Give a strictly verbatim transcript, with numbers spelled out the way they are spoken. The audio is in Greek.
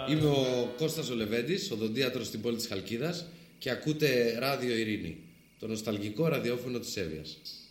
Είμαι ο Κώστας ο Λεβέντης, οδοντίατρος στην πόλη της Χαλκίδας και ακούτε Ράδιο Ειρήνη, το νοσταλγικό ραδιόφωνο της Εύβοιας.